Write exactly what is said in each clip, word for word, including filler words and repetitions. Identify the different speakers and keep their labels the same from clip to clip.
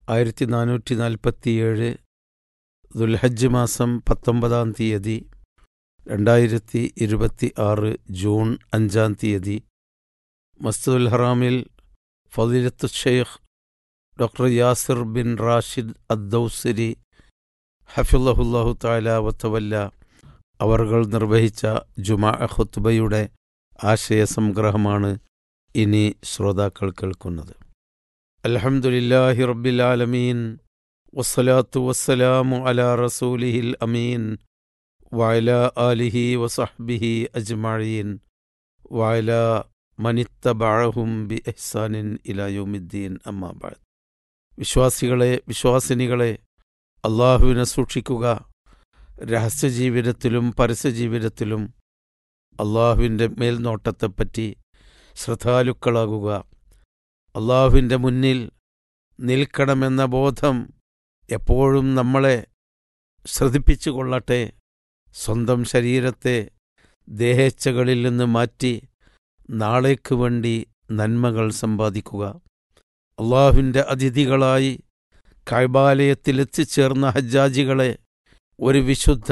Speaker 1: ആയിരത്തി നാനൂറ്റി നാൽപ്പത്തിയേഴ് ദുൽഹജ്ജ് മാസം പത്തൊമ്പതാം തീയതി രണ്ടായിരത്തി ഇരുപത്തി ആറ് ജൂൺ അഞ്ചാം തീയതി മസ്ജിദുൽ ഹറാമിൽ ഫളീലത്തു Sheikh doctor Yasir bin Rashid അദ്ദൗസരി ഹഫിളഹുല്ലാഹു തആല വതവല്ല അവർകൾ നിർവഹിച്ച ജുമാഅ ഖുത്ബയുടെ ആശയസംഗ്രഹമാണ് ഇനി ശ്രോതാക്കൾ കേൾക്കുന്നത്. അൽഹംദുലില്ലാഹി റബ്ബിൽ ആലമീൻ വസ്സലാത്തു വസ്സലാമു അലാ റസൂലിഹിൽ അമീൻ വഅലാ ആലിഹി വസഹ്ബിഹി അജ്മഈൻ വഅലാ മനിത്തബഅഹും ബിഇഹ്സാനിൻ ഇലാ യൗമിദ്ദീൻ. അമ്മാ ബഅദ്. വിശ്വാസികളെ, വിശ്വാസിനികളെ, അള്ളാഹുവിനെ സൂക്ഷിക്കുക. രഹസ്യജീവിതത്തിലും പരസ്യജീവിതത്തിലും അള്ളാഹുവിൻ്റെ മേൽനോട്ടത്തെപ്പറ്റി ശ്രദ്ധാലുക്കളാകുക. അള്ളാഹുവിൻ്റെ മുന്നിൽ നിൽക്കണമെന്ന ബോധം എപ്പോഴും നമ്മളെ ശ്രദ്ധിപ്പിച്ചു കൊള്ളട്ടെ. സ്വന്തം ശരീരത്തെ ദേഹേച്ഛകളിൽ നിന്ന് മാറ്റി നാളേക്ക് വേണ്ടി നന്മകൾ സമ്പാദിക്കുക. അള്ളാഹുവിൻ്റെ അതിഥികളായി കഅബാലയത്തിലെത്തിച്ചേർന്ന ഹജ്ജാജികളെ, ഒരു വിശുദ്ധ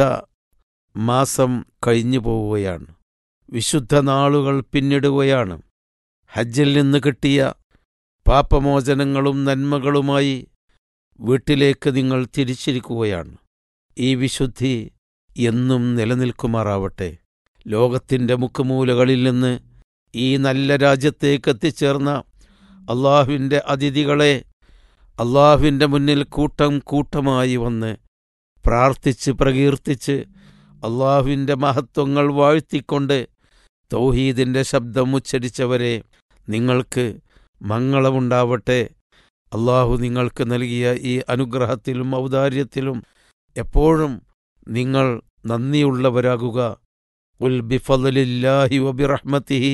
Speaker 1: മാസം കഴിഞ്ഞു പോവുകയാണ്. വിശുദ്ധ നാളുകൾ പിന്നിടുകയാണ്. ഹജ്ജിൽ നിന്ന് കിട്ടിയ പാപമോചനങ്ങളും നന്മകളുമായി വീട്ടിലേക്ക് നിങ്ങൾ തിരിച്ചിരിക്കുകയാണ്. ഈ വിശുദ്ധി എന്നും നിലനിൽക്കുമാറാവട്ടെ. ലോകത്തിൻ്റെ മുക്കുമൂലകളിൽ നിന്ന് ഈ നല്ല രാജ്യത്തേക്ക് എത്തിച്ചേർന്ന അള്ളാഹുവിൻ്റെ അതിഥികളെ അള്ളാഹുവിൻ്റെ മുന്നിൽ കൂട്ടം കൂട്ടമായി വന്ന് പ്രാർത്ഥിച്ച് പ്രകീർത്തിച്ച് അള്ളാഹുവിൻ്റെ മഹത്വങ്ങൾ വാഴ്ത്തിക്കൊണ്ട് തൗഹീദിൻ്റെ ശബ്ദം ഉച്ചരിച്ചവരെ, നിങ്ങൾക്ക് മംഗളമുണ്ടാവട്ടെ. അള്ളാഹു നിങ്ങൾക്ക് നൽകിയ ഈ അനുഗ്രഹത്തിലും ഔദാര്യത്തിലും എപ്പോഴും നിങ്ങൾ നന്ദിയുള്ളവരാകുക. ഖുൽ ബിഫളില്ലാഹി വബിറഹ്മതിഹി,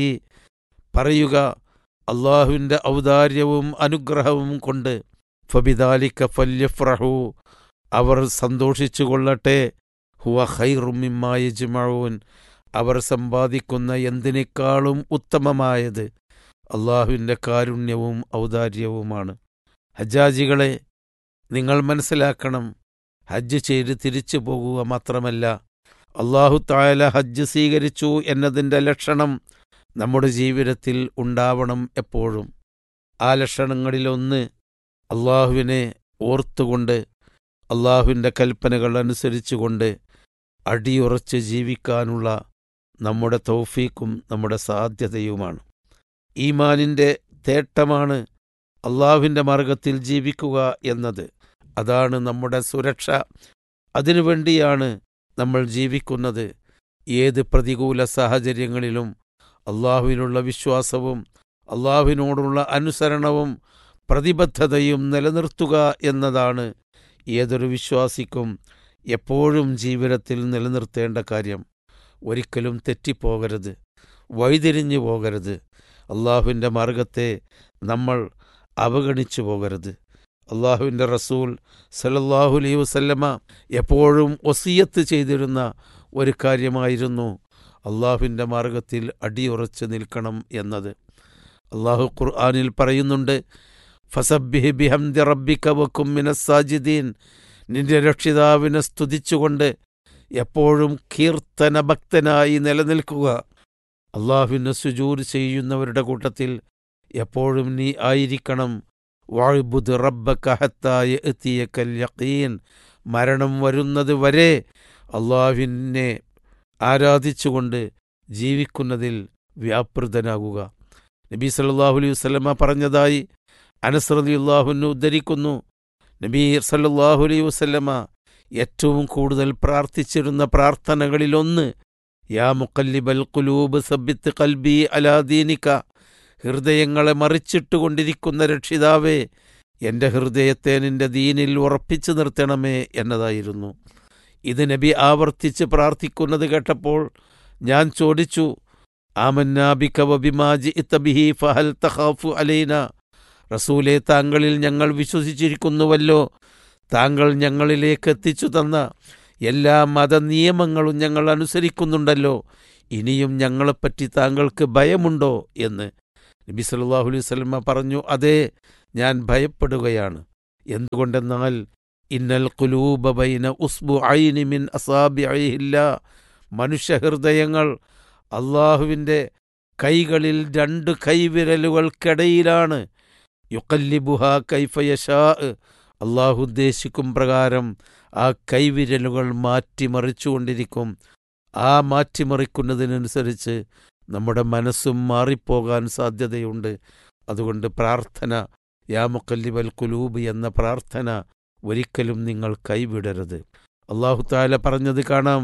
Speaker 1: പറയുക അള്ളാഹുവിൻ്റെ ഔദാര്യവും അനുഗ്രഹവും കൊണ്ട്. ഫബിദാലിക ഫല്യഫ്റഹു, അവർ സന്തോഷിച്ചു കൊള്ളട്ടെ. ഹുവ ഖൈറും മിമ്മാ യജ്മഊൻ, അവർ സമ്പാദിക്കുന്ന എന്തിനേക്കാളും ഉത്തമമായത് അള്ളാഹുവിൻ്റെ കാരുണ്യവും ഔദാര്യവുമാണ്. ഹജ്ജാജികളെ, നിങ്ങൾ മനസ്സിലാക്കണം, ഹജ്ജ് ചെയ്ത് തിരിച്ചു പോകുക മാത്രമല്ല, അള്ളാഹു തആല ഹജ്ജ് സ്വീകരിച്ചു എന്നതിൻ്റെ ലക്ഷണം നമ്മുടെ ജീവിതത്തിൽ ഉണ്ടാവണം എപ്പോഴും. ആ ലക്ഷണങ്ങളിലൊന്ന് അള്ളാഹുവിനെ ഓർത്തുകൊണ്ട് അള്ളാഹുവിൻ്റെ കൽപ്പനകൾ അനുസരിച്ചുകൊണ്ട് അടിയുറച്ച് ജീവിക്കാനുള്ള നമ്മുടെ തൗഫീക്കും നമ്മുടെ സാധ്യതയുമാണ്. ഈമാനിൻ്റെ തേട്ടമാണ് അള്ളാഹുവിൻ്റെ മാർഗത്തിൽ ജീവിക്കുക എന്നത്. അതാണ് നമ്മുടെ സുരക്ഷ. അതിനുവേണ്ടിയാണ് നമ്മൾ ജീവിക്കുന്നത്. ഏത് പ്രതികൂല സാഹചര്യങ്ങളിലും അള്ളാഹുവിനുള്ള വിശ്വാസവും അള്ളാഹുവിനോടുള്ള അനുസരണവും പ്രതിബദ്ധതയും നിലനിർത്തുക എന്നതാണ് ഏതൊരു വിശ്വാസിക്കും എപ്പോഴും ജീവിതത്തിൽ നിലനിർത്തേണ്ട കാര്യം. ഒരിക്കലും തെറ്റിപ്പോകരുത്, വഴിതിരിഞ്ഞു പോകരുത്. അള്ളാഹുവിൻ്റെ മാർഗത്തെ നമ്മൾ അവഗണിച്ചു പോകരുത്. അള്ളാഹുവിൻ്റെ റസൂൽ സല്ലല്ലാഹു അലൈഹി വസല്ലമ എപ്പോഴും വസിയത്ത് ചെയ്തിരുന്ന ഒരു കാര്യമായിരുന്നു അള്ളാഹുവിൻ്റെ മാർഗത്തിൽ അടിയുറച്ച് നിൽക്കണം എന്നത്. അള്ളാഹു ഖുർആനിൽ പറയുന്നുണ്ട്, ഫസബ്ബിഹ് ബിഹംദി റബ്ബിക വകും മിനസ് സാജിദീൻ, നിന്റെ രക്ഷിതാവിനെ സ്തുതിച്ചുകൊണ്ട് എപ്പോഴും കീർത്തന ഭക്തനായി നിലനിൽക്കുക. അള്ളാഹുവിന് സുജൂദ് ചെയ്യുന്നവരുടെ കൂട്ടത്തിൽ എപ്പോഴും നീ ആയിരിക്കണം. വഅ്ബുദ് റബ്ബക ഹത്താ യഅതിയകൽ യഖീൻ, മരണം വരുന്നത് വരെ അള്ളാഹുവിനെ ആരാധിച്ചുകൊണ്ട് ജീവിക്കുന്നതിൽ വ്യാപൃതനാകുക. നബി സല്ലല്ലാഹു അലൈഹി വസല്ലമ പറഞ്ഞതായി അനസ് റളിയല്ലാഹു അൻഹു ഉദ്ധരിക്കുന്നു, നബി സല്ലല്ലാഹു അലൈഹി വസല്ലമ ഏറ്റവും കൂടുതൽ പ്രാർത്ഥിച്ചിരുന്ന പ്രാർത്ഥനകളിലൊന്ന്, യാ മുഖല്ലിബൽ ഖുലൂബ് സബ്ബിത്ത് ഖൽബി അലാ ദീനിക, ഹൃദയങ്ങളെ മറിച്ചിട്ടുകൊണ്ടിരിക്കുന്ന രക്ഷിതാവേ, എൻ്റെ ഹൃദയത്തെ നിന്റെ ദീനിൽ ഉറപ്പിച്ചു നിർത്തണമേ എന്നതായിരുന്നു. ഇത് നബി ആവർത്തിച്ച് പ്രാർത്ഥിക്കുന്നത് കേട്ടപ്പോൾ ഞാൻ ചോദിച്ചു, ആമന്നാ ബിക വബിമാ ജിഇത ബിഹി ഫഹൽ തഖാഫു അലൈനാ, റസൂലേ, താങ്കളിൽ ഞങ്ങൾ വിശ്വസിച്ചിരിക്കുന്നുവല്ലോ, താങ്കൾ ഞങ്ങളിലേക്ക് എത്തിച്ചു തന്ന എല്ലാ മതനിയമങ്ങളും ഞങ്ങൾ അനുസരിക്കുന്നുണ്ടല്ലോ, ഇനിയും ഞങ്ങളെപ്പറ്റി താങ്കൾക്ക് ഭയമുണ്ടോ എന്ന് നബി സല്ലല്ലാഹു അലൈഹി വസല്ലമ പറഞ്ഞു. അതേ, ഞാൻ ഭയപ്പെടുകയാണ്. എന്തുകൊണ്ടെന്നാൽ ഇന്നൽ ഖുലൂബ ബൈന ഉസ്ബുഐനി മിൻ അസാബിഇഹില്ലാ, മനുഷ്യഹൃദയങ്ങൾ അള്ളാഹുവിൻ്റെ കൈകളിൽ രണ്ട് കൈവിരലുകൾക്കിടയിലാണ്. യുഖല്ലിബുഹാ കൈഫ യശാ, അള്ളാഹു ഉദ്ദേശിക്കും പ്രകാരം ആ കൈവിരലുകൾ മാറ്റിമറിച്ചുകൊണ്ടിരിക്കും. ആ മാറ്റിമറിക്കുന്നതിനനുസരിച്ച് നമ്മുടെ മനസ്സും മാറിപ്പോകാൻ സാധ്യതയുണ്ട്. അതുകൊണ്ട് പ്രാർത്ഥന, യാ മുഖല്ലിബൽ ഖുലൂബ് എന്ന പ്രാർത്ഥന ഒരിക്കലും നിങ്ങൾ കൈവിടരുത്. അള്ളാഹു തആല പറഞ്ഞത് കാണാം,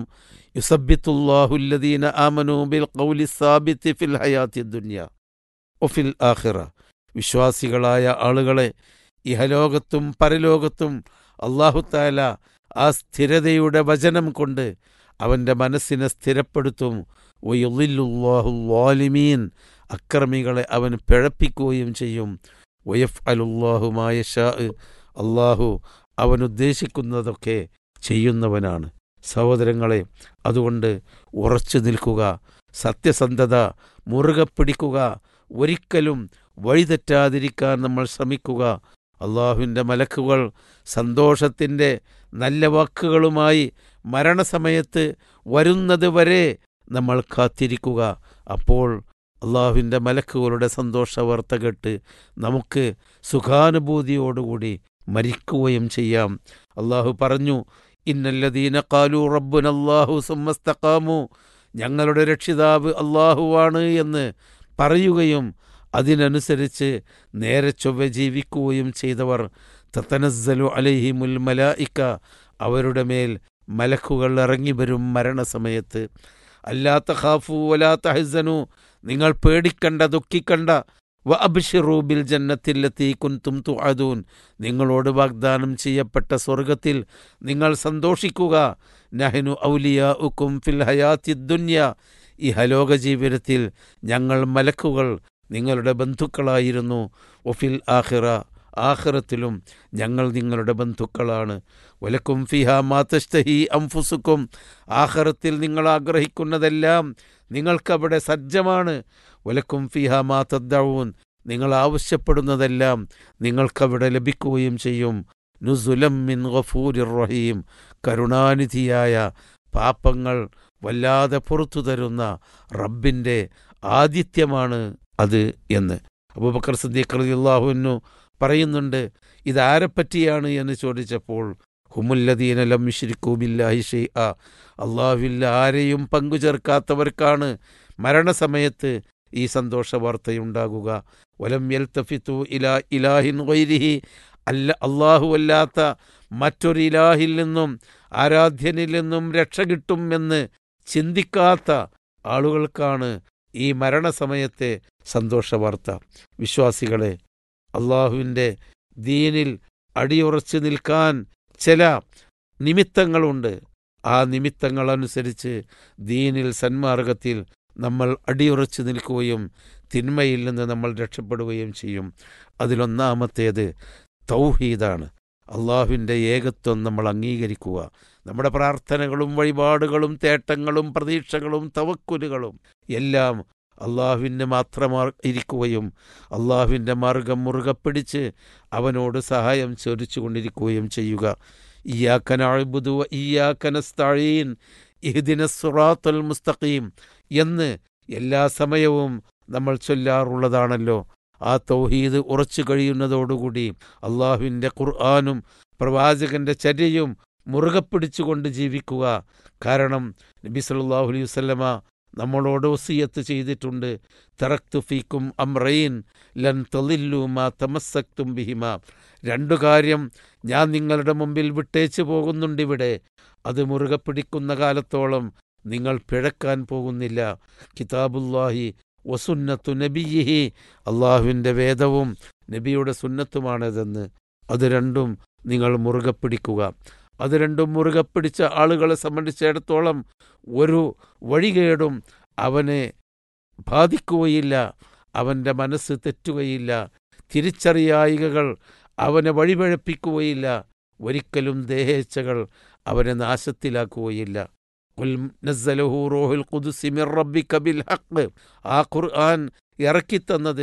Speaker 1: യുസബ്ബിത്തുല്ലാഹുല്ലദീന ആമനൂ ബിൽ ഖൗലി സാബിത്തി ഫിൽ ഹയാത്തി ദുനിയ വഫിൽ ആഖിറ. വിശ്വാസികളായ ആളുകളെ ഇഹലോകത്തും പരലോകത്തും അള്ളാഹു തആല ആ സ്ഥിരതയുടെ വചനം കൊണ്ട് അവൻ്റെ മനസ്സിനെ സ്ഥിരപ്പെടുത്തും. വയുളില്ലുല്ലാഹു ളാലിമീൻ, അക്രമികളെ അവൻ പിഴപ്പിക്കുകയും ചെയ്യും. വയഫ്അലുല്ലാഹു മാ യശാ, അള്ളാഹു അവൻ ഉദ്ദേശിക്കുന്നതൊക്കെ ചെയ്യുന്നവനാണ്. സഹോദരങ്ങളെ, അതുകൊണ്ട് ഉറച്ചു നിൽക്കുക, സത്യസന്ധത മുറുകെ പിടിക്കുക, ഒരിക്കലും വഴിതെറ്റാതിരിക്കാൻ നമ്മൾ ശ്രമിക്കുക. അള്ളാഹുവിൻ്റെ മലക്കുകൾ സന്തോഷത്തിൻ്റെ നല്ല വാക്കുകളുമായി മരണസമയത്ത് വരുന്നത് വരെ നമ്മൾ കാത്തിരിക്കുക. അപ്പോൾ അള്ളാഹുവിൻ്റെ മലക്കുകളുടെ സന്തോഷവാർത്ത കേട്ട് നമുക്ക് സുഖാനുഭൂതിയോടുകൂടി മരിക്കുകയും ചെയ്യാം. അള്ളാഹു പറഞ്ഞു, ഇന്നല്ലദീന ഖാലൂ റബ്ബുനല്ലാഹു സുമ്മസ്തഖാമു, ഞങ്ങളുടെ രക്ഷിതാവ് അള്ളാഹുവാണ് എന്ന് പറയുകയും അതിനനുസരിച്ച് നേരെ ചൊവ്വ ജീവിക്കുകയും ചെയ്തവർ, തതനസ്സലു അലൈഹിമുൽ മലായിക, അവരുടെ മേൽ മലക്കുകൾ ഇറങ്ങി വരും മരണസമയത്ത്. അല്ലാ തഖാഫു വലാ തഹ്സനു, നിങ്ങൾ പേടിക്കണ്ട, ദുഃഖിക്കണ്ട. വ അബ്ശിറൂ ബിൽ ജന്നത്തില്ലത്തി കുൻതും തുഅദൂൻ, നിങ്ങളോട് വാഗ്ദാനം ചെയ്യപ്പെട്ട സ്വർഗത്തിൽ നിങ്ങൾ സന്തോഷിക്കുക. നഹ്നു ഔലിയാഉക്കും ഫിൽ ഹയാത്തി ദുനിയ, ഈ ഹലോക ജീവിതത്തിൽ ഞങ്ങൾ മലക്കുകൾ നിങ്ങളുടെ ബന്ധുക്കളായിരുന്നു. വഫിൽ ആഖിറ, ആഖിറത്തിലും ഞങ്ങൾ നിങ്ങളുടെ ബന്ധുക്കളാണ്. വലക്കും ഫിഹാ മാ തശ്തഹി അൻഫുസുക്കും, ആഖിറത്തിൽ നിങ്ങൾ ആഗ്രഹിക്കുന്നതെല്ലാം നിങ്ങൾക്കവിടെ സജ്ജമാണ്. വലക്കും ഫിഹാ മാ തദ്ദഊൻ, നിങ്ങൾ ആവശ്യപ്പെടുന്നതെല്ലാം നിങ്ങൾക്കവിടെ ലഭിക്കുകയും ചെയ്യും. നുസുലം മിൻ ഗഫൂരിർ റഹീം, കരുണാനിധിയായ പാപങ്ങൾ വല്ലാതെ പുറത്തു തരുന്ന റബ്ബിൻ്റെ ആതിഥ്യമാണ് അത് എന്ന് അബൂബക്കർ സിദ്ദീഖ് റളിയല്ലാഹു അൻഹു പറയുന്നുണ്ട്. ഇതാരെപ്പറ്റിയാണ് എന്ന് ചോദിച്ചപ്പോൾ, ഹുമുല്ലദീന ലം യുശ്രികൂ ബില്ലാഹി ഷൈഅ, അള്ളാഹുവിൽ ആരെയും പങ്കുചേർക്കാത്തവർക്കാണ് മരണസമയത്ത് ഈ സന്തോഷ വാർത്തയുണ്ടാകുക. വലം യൽതഫിതു ഇലാ ഇലാഹിൻ ഗൈരിഹി, അല്ല അള്ളാഹു അല്ലാത്ത മറ്റൊരു ഇലാഹിൽ നിന്നും ആരാധ്യനിൽ നിന്നും രക്ഷ കിട്ടും എന്ന് ചിന്തിക്കാത്ത ആളുകൾക്കാണ് ഈ മരണസമയത്തെ സന്തോഷവാർത്ത. വിശ്വാസികളെ, അള്ളാഹുവിൻ്റെ ദീനിൽ അടിയുറച്ചു നിൽക്കാൻ ചില നിമിത്തങ്ങളുണ്ട്. ആ നിമിത്തങ്ങളനുസരിച്ച് ദീനിൽ സന്മാർഗത്തിൽ നമ്മൾ അടിയുറച്ചു നിൽക്കുകയും തിന്മയിൽ നിന്ന് നമ്മൾ രക്ഷപ്പെടുകയും ചെയ്യും. അതിലൊന്നാമത്തേത് തൗഹീദാണ്. അള്ളാഹുവിൻ്റെ ഏകത്വം നമ്മൾ അംഗീകരിക്കുക. നമ്മുടെ പ്രാർത്ഥനകളും വഴിപാടുകളും തേട്ടങ്ങളും പ്രതീക്ഷകളും തവക്കുലുകളും എല്ലാം അള്ളാഹുവിന് മാത്രമായിരിക്കുകയും അള്ളാഹുവിൻ്റെ മാർഗം മുറുകെ പിടിച്ച് അവനോട് സഹായം ചോദിച്ചു കൊണ്ടിരിക്കുകയും ചെയ്യുക. ഇയ്യാക നഅ്ബുദു വ ഇയ്യാക നസ്തഈൻ ഇഹ്ദിനസ് സിറാത്തൽ മുസ്തഖീം എന്ന് എല്ലാ സമയവും നമ്മൾ ചൊല്ലാറുള്ളതാണല്ലോ. ആ തൗഹീദ് ഉറച്ചു കഴിയുന്നതോടുകൂടി അള്ളാഹുവിൻ്റെ ഖുർആനും പ്രവാചകൻ്റെ ചര്യയും മുറുകെ പിടിച്ചുകൊണ്ട് ജീവിക്കുക. കാരണം നബി സല്ലല്ലാഹു അലൈഹി വസല്ലമ നമ്മളോട് വസിയത്ത് ചെയ്തിട്ടുണ്ട്, തറക്തു ഫീക്കും അംറൈൻ ലൻ തളില്ലു മാ തമസ്സക്തും ബിഹിമാ, രണ്ടു കാര്യം ഞാൻ നിങ്ങളുടെ മുമ്പിൽ വിട്ടേച്ചു പോകുന്നുണ്ടിവിടെ, അത് മുറുകെ പിടിക്കുന്ന കാലത്തോളം നിങ്ങൾ പിഴക്കാൻ പോകുന്നില്ല. കിതാബുല്ലാഹി വസുന്നത്തു നബിയിഹി, അള്ളാഹുവിൻ്റെ വേദവും നബിയുടെ സുന്നത്തുമാണിതെന്ന്. അത് രണ്ടും നിങ്ങൾ മുറുകെ പിടിക്കുക. അത് രണ്ടും മുറുകെ പിടിച്ച ആളുകളെ സംബന്ധിച്ചിടത്തോളം ഒരു വഴികേടും അവനെ ബാധിക്കുകയില്ല, അവൻ്റെ മനസ്സ് തെറ്റുകയില്ല, തിരിച്ചറിയായികകൾ അവനെ വഴിപഴപ്പിക്കുകയില്ല, ഒരിക്കലും ദേഹേച്ഛകൾ അവനെ നാശത്തിലാക്കുകയില്ല. ഖുൽ നസ്സലഹു റൂഹുൽ ഖുദ്സ് മിർ റബ്ബിക ബിൽ ഹഖ്, ആ ഖുർആൻ ഇറക്കിത്തന്നത്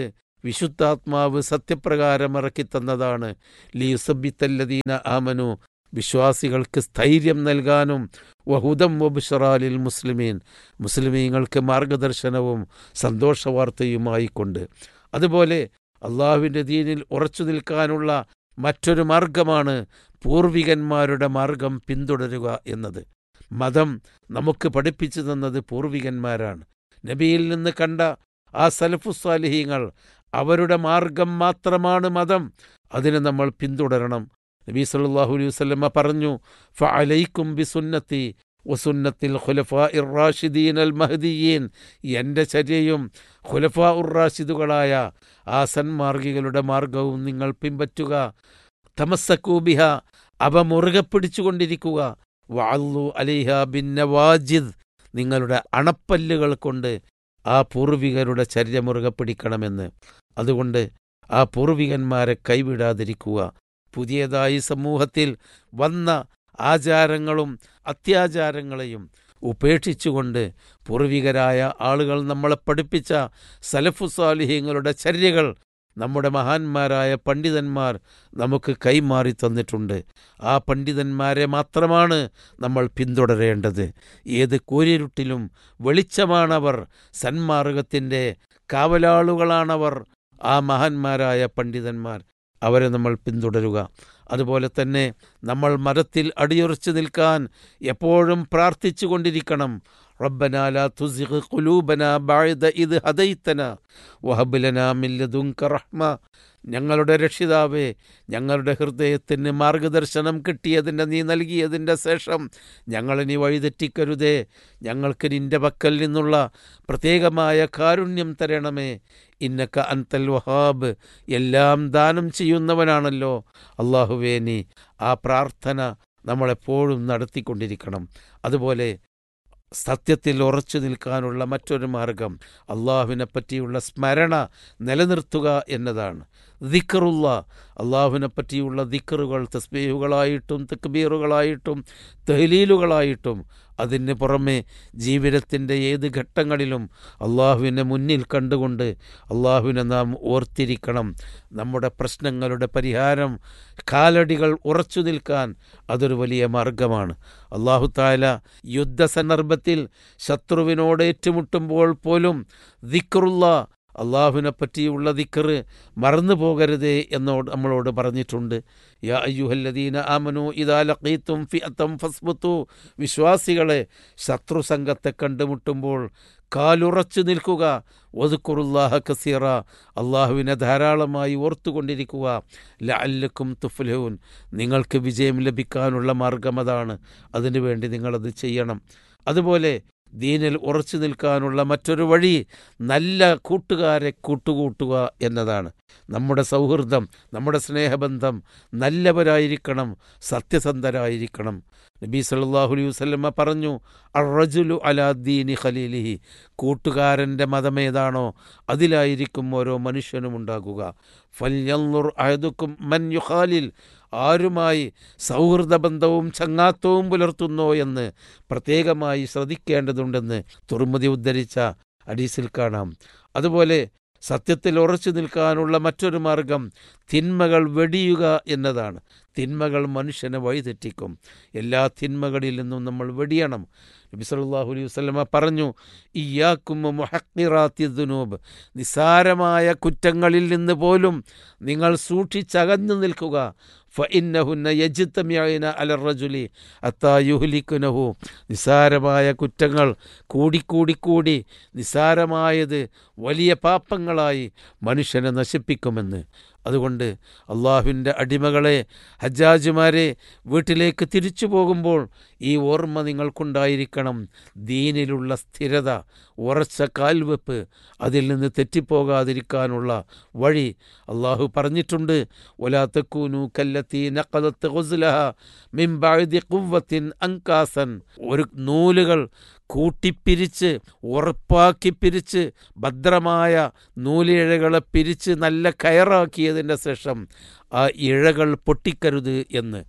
Speaker 1: വിശുദ്ധാത്മാവ് സത്യപ്രകാരം ഇറക്കിത്തന്നതാണ്. ലിയുസബ്ബിത്തല്ലദീന ആമനു, വിശ്വാസികൾക്ക് സ്ഥൈര്യം നൽകാനും, വഹുദം വബുശ്റാലിൽ മുസ്ലിമീൻ, മുസ്ലിമീങ്ങൾക്ക് മാർഗദർശനവും സന്തോഷവാർത്തയുമായിക്കൊണ്ട്. അതുപോലെ അള്ളാഹുവിൻ്റെ ദീനിൽ ഉറച്ചു നിൽക്കാനുള്ള മറ്റൊരു മാർഗമാണ് പൂർവികന്മാരുടെ മാർഗം പിന്തുടരുക എന്നത്. മതം നമുക്ക് പഠിപ്പിച്ചു തന്നത് പൂർവികന്മാരാണ്. നബിയിൽ നിന്ന് കണ്ട ആ സലഫുസ്സാലിഹീങ്ങൾ, അവരുടെ മാർഗം മാത്രമാണ് മതം. അതിനെ നമ്മൾ പിന്തുടരണം. നബി സല്ലല്ലാഹു അലൈഹി വസല്ലമ പറഞ്ഞു, ഫഅലൈക്കും ബിസുന്നത്തി വസുന്നത്തിൽ ഖുലഫാഇർ റാഷിദീൻ അൽ മഹ്ദിയീൻ, എൻ്റെ ചര്യയും ഖുലഫാ ഉർ റാഷിദുകളായ ആ സന്മാർഗികളുടെ മാർഗവും നിങ്ങൾ പിൻപറ്റുക. തമസ്സകൂ ബിഹ, അവ മുറുകെ പിടിച്ചുകൊണ്ടിരിക്കുക. വഅല്ലു അലൈഹ ബിന്നവാജിദ്, നിങ്ങളുടെ അണപ്പല്ലുകൾ കൊണ്ട് ആ പൂർവികരുടെ ചര്യ മുറുകെ പിടിക്കണമെന്ന്. അതുകൊണ്ട് ആ പൂർവികന്മാരെ കൈവിടാതിരിക്കുക. പുതിയതായി സമൂഹത്തിൽ വന്ന ആചാരങ്ങളും അത്യാചാരങ്ങളെയും ഉപേക്ഷിച്ചുകൊണ്ട് പൂർവികരായ ആളുകൾ നമ്മളെ പഠിപ്പിച്ച സലഫുസാലിഹീങ്ങളുടെ ചര്യകൾ നമ്മുടെ മഹാന്മാരായ പണ്ഡിതന്മാർ നമുക്ക് കൈമാറി തന്നിട്ടുണ്ട്. ആ പണ്ഡിതന്മാരെ മാത്രമാണ് നമ്മൾ പിന്തുടരേണ്ടത്. ഏത് കൂരിരുട്ടിലും വെളിച്ചമാണവർ, സന്മാർഗത്തിൻ്റെ കാവലാളുകളാണവർ, ആ മഹാന്മാരായ പണ്ഡിതന്മാർ. അവരെ നമ്മൾ പിന്തുടരുക. അതുപോലെ തന്നെ നമ്മൾ മതത്തിൽ അടിയുറച്ചു നിൽക്കാൻ എപ്പോഴും പ്രാർത്ഥിച്ചു കൊണ്ടിരിക്കണം. റബ്ബനാ ലാ തുസിഗ് ഖുലൂബനാ ബഅദ ഇദ് ഹദൈതനാ വഹബ് ലനാ മിൻ ലദുൻക റഹ്മ, ഞങ്ങളുടെ രക്ഷിതാവേ, ഞങ്ങളുടെ ഹൃദയത്തിന് മാർഗദർശനം കിട്ടിയതിൻ്റെ നീ നൽകിയതിൻ്റെ ശേഷം ഞങ്ങളെ നീ വഴിതെറ്റിക്കരുതേ. ഞങ്ങൾക്ക് നിൻ്റെ പക്കൽ നിന്നുള്ള പ്രത്യേകമായ കാരുണ്യം തരണമേ. ഇന്നക അൻതൽ വഹാബ്, എല്ലാം ദാനം ചെയ്യുന്നവനാണല്ലോ അള്ളാഹുവേ നീ. ആ പ്രാർത്ഥന നമ്മളെപ്പോഴും നടത്തിക്കൊണ്ടിരിക്കണം. അതുപോലെ സത്യത്തിൽ ഉറച്ചു നിൽക്കാനുള്ള മറ്റൊരു മാർഗം അള്ളാഹുവിനെ പറ്റിയുള്ള സ്മരണ നിലനിർത്തുക എന്നതാണ്. ദിക്റുള്ള, അള്ളാഹുവിനെ പറ്റിയുള്ള ദിക്റുകൾ തസ്ബീഹുകളായിട്ടും തക്ബീറുകളായിട്ടും തഹ്ലീലുകളായിട്ടും, അതിന് പുറമെ ജീവിതത്തിൻ്റെ ഏത് ഘട്ടങ്ങളിലും അള്ളാഹുവിനെ മുന്നിൽ കണ്ടുകൊണ്ട് അള്ളാഹുവിനെ നാം ഓർത്തിരിക്കണം. നമ്മുടെ പ്രശ്നങ്ങളുടെ പരിഹാരം, കാലടികൾ ഉറച്ചു നിൽക്കാൻ അതൊരു വലിയ മാർഗമാണ്. അള്ളാഹു തആല യുദ്ധസന്ദർഭത്തിൽ ശത്രുവിനോട് ഏറ്റുമുട്ടുമ്പോൾ പോലും ദിക്റുള്ള, അള്ളാഹുവിനെ പറ്റിയുള്ള ദിക്ർ മറന്നു പോകരുതേ എന്നോട് നമ്മളോട് പറഞ്ഞിട്ടുണ്ട്. യാ അയ്യുഹല്ലദീന ആമനു ഇദാ ലഖീതും ഫിഅതൻ ഫസ്ബുതു, വിശ്വാസികളെ, ശത്രു സംഘത്തെ കണ്ടുമുട്ടുമ്പോൾ കാലുറച്ചു നിൽക്കുക. വദ്കുറുല്ലാഹ കസീറ, അള്ളാഹുവിനെ ധാരാളമായി ഓർത്തുകൊണ്ടിരിക്കുക. ലഅല്ലക്കും തുഫ്ലിഹൂൻ, നിങ്ങൾക്ക് വിജയം ലഭിക്കാനുള്ള മാർഗം അതാണ്. അതിനുവേണ്ടി നിങ്ങളത് ചെയ്യണം. അതുപോലെ ദീനിൽ ഉറച്ചു നിൽക്കാനുള്ള മറ്റൊരു വഴി നല്ല കൂട്ടുകാരെ കൂട്ടുകൂട്ടുക എന്നതാണ്. നമ്മുടെ സൗഹൃദം, നമ്മുടെ സ്നേഹബന്ധം നല്ലവരായിരിക്കണം, സത്യസന്ധരായിരിക്കണം. നബി സല്ലല്ലാഹു അലൈഹി വസല്ലമ പറഞ്ഞു, അർറജുലു അലാ ദീനി ഖലീലിഹി, കൂട്ടുകാരൻ്റെ മതമേതാണോ അതിലായിരിക്കും ഓരോ മനുഷ്യനും ഉണ്ടാകുക. ഫൽയൻളുർ അഹദുക്കും മൻ യുഖാലിൽ, ആരുമായി സൗഹൃദബന്ധവും ചങ്ങാത്തവും പുലർത്തുന്നോ എന്ന് പ്രത്യേകമായി ശ്രദ്ധിക്കേണ്ടതുണ്ടെന്ന് തുർമുദി ഉദ്ധരിച്ച ഹദീസിൽ കാണാം. അതുപോലെ സത്യത്തിൽ ഉറച്ചു നിൽക്കാനുള്ള മറ്റൊരു മാർഗം തിന്മകൾ വെടിയുക എന്നതാണ്. തിന്മകൾ മനുഷ്യനെ വഴിതെറ്റിക്കും. എല്ലാ തിന്മകളിൽ നിന്നും നമ്മൾ വെടിയണം. നബി സല്ലല്ലാഹു അലൈഹി വസല്ലമ പറഞ്ഞു, ഇയ്യാക്കും മുഹഖിറാത്തി ദുനൂബ്, നിസാരമായ കുറ്റങ്ങളിൽ നിന്ന് പോലും നിങ്ങൾ സൂക്ഷിച്ചകന്നു നിൽക്കുക. ഫഇന്നഹുന്ന യജ്തമിഅന അലർ റജുലി ഹത്താ യുഹ്ലികുനഹു, നിസാരമായ കുറ്റങ്ങൾ കൂടിക്കൂടിക്കൂടി നിസാരമായത് വലിയ പാപങ്ങളായി മനുഷ്യനെ നശിപ്പിക്കുമെന്ന്. അതുകൊണ്ട് അള്ളാഹുവിൻ്റെ അടിമകളെ, ഹജ്ജാജുമാരെ, വീട്ടിലേക്ക് തിരിച്ചു പോകുമ്പോൾ ഈ ഓർമ്മ നിങ്ങൾക്കുണ്ടായിരിക്കണം. ദീനിലുള്ള സ്ഥിരത, ഉറച്ച കാൽവെപ്പ്, അതിൽ നിന്ന് തെറ്റിപ്പോകാതിരിക്കാനുള്ള വഴി അള്ളാഹു പറഞ്ഞിട്ടുണ്ട്. വലാ തകൂനു കല്ലത്തി നഖദത് ഗുസ്ലഹ മിൻ ബഅദി ഖുവ്വത്തിൻ അൻകാസൻ, ഒരു നൂലുകൾ കൂട്ടിപ്പിരിച്ച് ഉറപ്പാക്കി പിരിച്ച് ഭദ്രമായ നൂലിഴകളെ പിരിച്ച് നല്ല കയറാക്കിയതിൻ്റെ ശേഷം ആ ഇഴകൾ പൊട്ടിക്കരുത് എന്ന്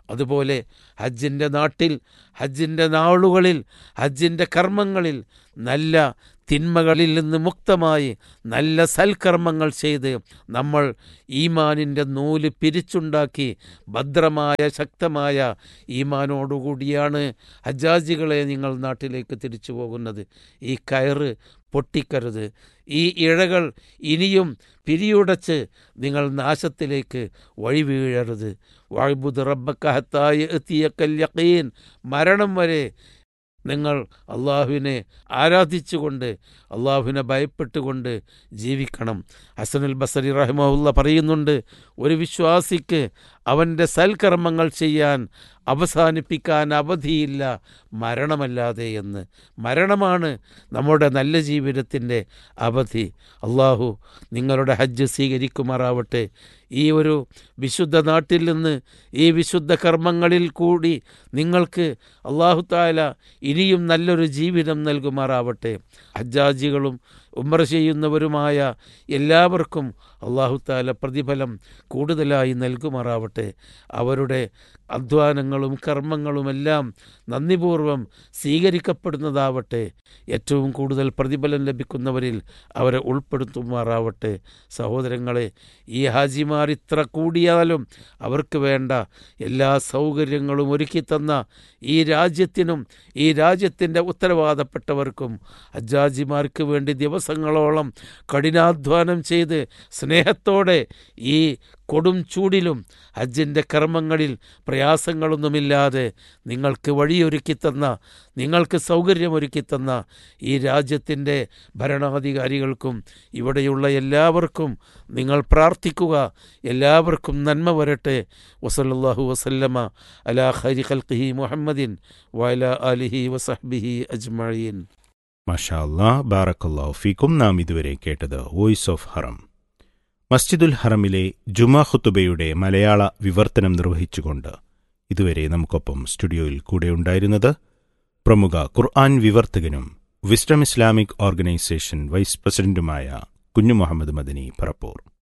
Speaker 1: അതുപോലെ ഹജ്ജിൻ്റെ നാട്ടിൽ, ഹജ്ജിൻ്റെ നാളുകളിൽ, ഹജ്ജിൻ്റെ കർമ്മങ്ങളിൽ നല്ല തിന്മകളിൽ നിന്ന് മുക്തമായി നല്ല സൽക്കർമ്മങ്ങൾ ചെയ്ത് നമ്മൾ ഈമാനിൻ്റെ നൂല് പിരിച്ചുണ്ടാക്കി ഭദ്രമായ ശക്തമായ ഈമാനോടുകൂടിയാണ് ഹജ്ജാജികളെ നിങ്ങൾ നാട്ടിലേക്ക് തിരിച്ചു പോകുന്നത്. ഈ കയറ് പൊട്ടിക്കരുത്. ഈ ഇഴകൾ ഇനിയും പിരിയുടച്ച് നിങ്ങൾ നാശത്തിലേക്ക് വഴി വീഴരുത്. വഅ്ബുദ് റബ്ബക ഹത്താ യഅതിയക്കൽ യഖീൻ. മരണം വരെ നിങ്ങൾ അള്ളാഹുവിനെ ആരാധിച്ചുകൊണ്ട് അള്ളാഹുവിനെ ഭയപ്പെട്ടുകൊണ്ട് ജീവിക്കണം. ഹസനുൽ ബസരി റഹിമഹുല്ല പറയുന്നുണ്ട്, ഒരു വിശ്വാസിക്ക് അവൻ്റെ സൽക്കർമ്മങ്ങൾ ചെയ്യാൻ അവസാനിപ്പിക്കാൻ അവധിയില്ല മരണമല്ലാതെ എന്ന്. മരണമാണ് നമ്മുടെ നല്ല ജീവിതത്തിൻ്റെ അവധി. അള്ളാഹു നിങ്ങളുടെ ഹജ്ജ് സ്വീകരിക്കുമാറാവട്ടെ. ഈ ഒരു വിശുദ്ധ നാട്ടിൽ നിന്ന് ഈ വിശുദ്ധ കർമ്മങ്ങളിൽ കൂടി നിങ്ങൾക്ക് അള്ളാഹു തആല ഇനിയും നല്ലൊരു ജീവിതം നൽകുമാറാവട്ടെ. ഹജ്ജാജികളും ഉംറ ചെയ്യുന്നവരുമായ എല്ലാവർക്കും അള്ളാഹു തആല പ്രതിഫലം കൂടുതലായി നൽകുമാറാവട്ടെ. അവരുടെ അധ്വാനങ്ങളും കർമ്മങ്ങളുമെല്ലാം നന്ദിപൂർവം സ്വീകരിക്കപ്പെടുന്നതാവട്ടെ. ഏറ്റവും കൂടുതൽ പ്രതിഫലം ലഭിക്കുന്നവരിൽ അവരെ ഉൾപ്പെടുത്തുമാറാവട്ടെ. സഹോദരങ്ങളെ, ഈ ഹാജിമാർ ഇത്ര കൂടിയാലും അവർക്ക് വേണ്ട എല്ലാ സൗകര്യങ്ങളും ഒരുക്കി തന്ന ഈ രാജ്യത്തിനും ഈ രാജ്യത്തിൻ്റെ ഉത്തരവാദപ്പെട്ടവർക്കും ഹജ്ജാജിമാർക്ക് വേണ്ടി ദിവസങ്ങളോളം കഠിനാധ്വാനം ചെയ്ത് സ്നേഹത്തോടെ ഈ കൊടും ചൂടിലും ഹജ്ജിൻ്റെ കർമ്മങ്ങളിൽ പ്രയാസങ്ങളൊന്നുമില്ലാതെ നിങ്ങൾക്ക് വഴിയൊരുക്കി തന്ന, നിങ്ങൾക്ക് സൗകര്യമൊരുക്കി തന്ന ഈ രാജ്യത്തിൻ്റെ ഭരണാധികാരികൾക്കും ഇവിടെയുള്ള എല്ലാവർക്കും നിങ്ങൾ പ്രാർത്ഥിക്കുക. എല്ലാവർക്കും നന്മ വരട്ടെ. വസല്ലല്ലാഹു വസല്ലമ അലാ ഖൈരി ഖൽഖിഹി മുഹമ്മദിൻ വഅലാ ആലിഹി വസഹ്ബിഹി അജ്മഈൻ.
Speaker 2: മാഷാ അല്ലാഹ്, ബാറക്കല്ലാഹു ഫീക്കും. നാം ഇതുവരെ കേട്ടത് വോയിസ് ഓഫ് ഹറം. മസ്ജിദുൽ ഹറമിലെ ജുമാ ഖുതുബയുടെ മലയാള വിവർത്തനം നിർവഹിച്ചുകൊണ്ട് ഇതുവരെ നമുക്കൊപ്പം സ്റ്റുഡിയോയിൽ കൂടെയുണ്ടായിരുന്നത് പ്രമുഖ ഖുർആൻ വിവർത്തകനും വിസ്ഡം ഇസ്ലാമിക് ഓർഗനൈസേഷൻ വൈസ് പ്രസിഡന്റുമായ കുഞ്ഞു മുഹമ്മദ് മദനി പറപ്പൂർ.